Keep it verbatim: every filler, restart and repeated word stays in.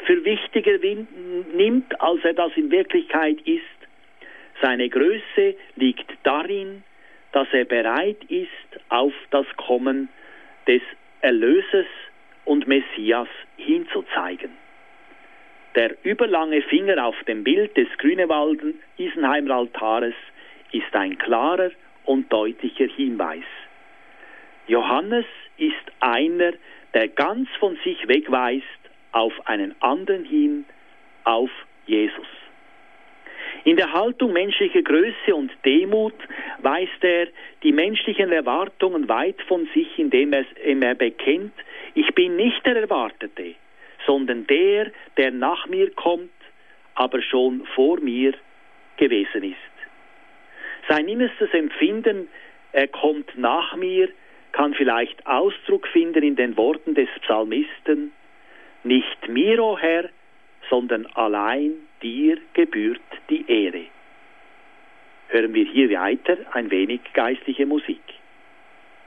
für wichtiger nimmt, als er das in Wirklichkeit ist. Seine Größe liegt darin, dass er bereit ist, auf das Kommen des Erlösers und Messias hinzuzeigen. Der überlange Finger auf dem Bild des Grünewalden Isenheimer Altares ist ein klarer und deutlicher Hinweis. Johannes ist einer, der ganz von sich wegweist auf einen anderen hin, auf Jesus. In der Haltung menschlicher Größe und Demut weist er die menschlichen Erwartungen weit von sich, indem er, indem er bekennt, ich bin nicht der Erwartete, sondern der, der nach mir kommt, aber schon vor mir gewesen ist. Sein innerstes Empfinden, er kommt nach mir, kann vielleicht Ausdruck finden in den Worten des Psalmisten, nicht mir, o Herr, sondern allein dir gebührt die Ehre. Hören wir hier weiter ein wenig geistliche Musik.